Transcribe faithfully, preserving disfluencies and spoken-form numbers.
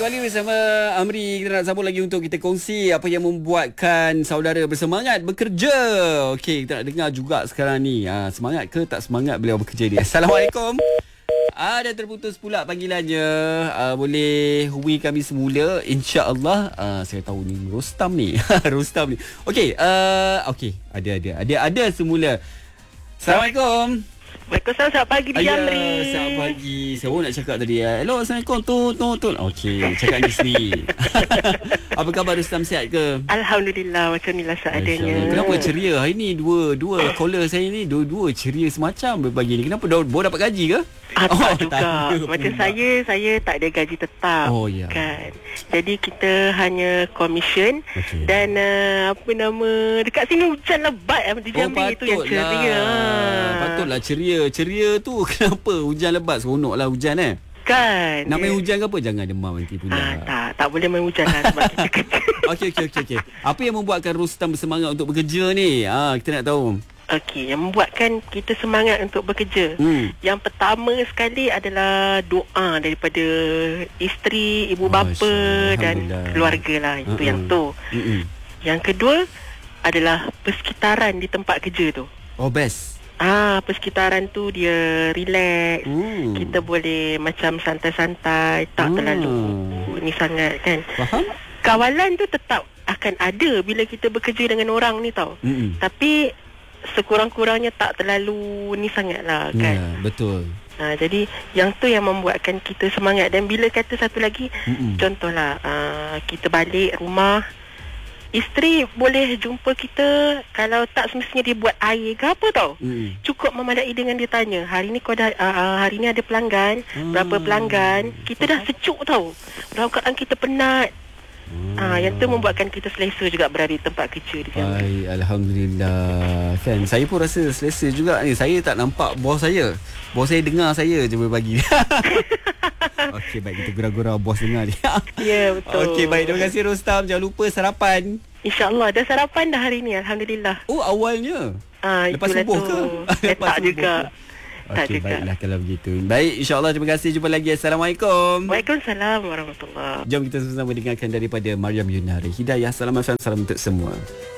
kembali bersama Amri. Kita nak sambung lagi untuk kita kongsi apa yang membuatkan saudara bersemangat bekerja. Okey, kita nak dengar juga sekarang ni. Ha, semangat ke tak semangat beliau bekerja ni? Assalamualaikum. Ada ah, terputus pula panggilannya. Ah, boleh hubungi kami semula, insya-Allah. Ah, saya tahu ni Rostam ni. Rostam ni. Okey, uh, okey, ada ada. Ada ada semula. Assalamualaikum. Waalaikumsalam, selamat pagi Dija Amri. Selamat pagi. Saya pun nak cakap tadi. Hello, Assalamualaikum. Tu, tu, tu. Okey, cakap ni sendiri. Apa khabar Rustam, sihat ke? Alhamdulillah, macam inilah seadanya. Kenapa ceria hari ni? Dua dua caller saya ni, dua-dua ceria semacam berbagi ni. Kenapa? Baru dapat gaji ke? Ah, tak oh, juga. Tak macam saya, saya tak ada gaji tetap. Oh, ya. Kan. Jadi kita hanya komisen. Okay. Dan uh, apa nama, dekat sini hujan lebat Dija Amri. Itu yang ceria. Patutlah ceria. Ceria tu kenapa hujan lebat? Seronok lah hujan eh. Kan. Nak main hujan ke apa? Jangan demam nanti pula. Ah, tak, tak boleh main hujan lah sebab kita kerja. Okey, okey, okey. Okay. Apa yang membuatkan Rustam bersemangat untuk bekerja ni? Ah, kita nak tahu. Okey, yang membuatkan kita semangat untuk bekerja. Hmm. Yang pertama sekali adalah doa daripada isteri, ibu bapa dan keluarga lah. Itu uh-uh. yang tu. Uh-uh. Yang kedua adalah persekitaran di tempat kerja tu. Oh, best. Ah, persekitaran tu dia relax. Hmm. Kita boleh macam santai-santai, tak hmm. terlalu ni sangat kan. Faham? Kawalan tu tetap akan ada bila kita bekerja dengan orang ni tau. Hmm. Tapi sekurang-kurangnya tak terlalu ni sangat lah kan. Ya, betul. Ha, jadi yang tu yang membuatkan kita semangat. Dan bila kata satu lagi, Mm-mm. contohlah uh, kita balik rumah, isteri boleh jumpa kita. Kalau tak semestinya dia buat air ke apa tau. Mm. Cukup memadai dengan dia tanya, hari ni kau dah uh, hari ni ada pelanggan, mm. berapa pelanggan. Kita dah sejuk tau. Dalam keadaan kita penat. Hmm. Ah, yang tu membuatkan kita selesa juga berada di tempat kerja di sana. Baik, alhamdulillah. Kan saya pun rasa selesa juga ni. Saya tak nampak bos saya. Bos saya dengar saya je berbagi. Okey, baik, kita gurau-gurau bos dengar ni. Ya, betul. Okey, baik, terima kasih Rustam. Jangan lupa sarapan. InsyaAllah dah sarapan dah hari ni, alhamdulillah. Oh, awalnya. Ah, lepas subuh ke? Eh, tak juga. Okey, baiklah kalau begitu. Baik, insya-Allah, terima kasih. Jumpa lagi. Assalamualaikum. Waalaikumsalam warahmatullahi. Jom kita sama-sama dengarkan daripada Mariam Yunari. Hidayah, salam F M, salam untuk semua.